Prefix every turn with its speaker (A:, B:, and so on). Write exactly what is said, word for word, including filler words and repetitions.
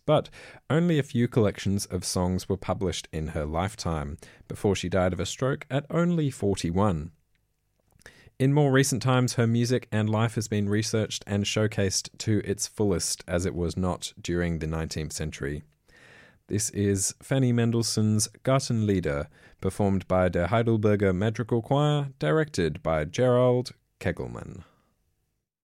A: but only a few collections of songs were published in her lifetime, before she died of a stroke at only forty-one. In more recent times, her music and life has been researched and showcased to its fullest, as it was not during the nineteenth century. This is Fanny Mendelssohn's Gartenlieder, performed by der Heidelberger Madrigal Choir, directed by Gerald Kegelmann.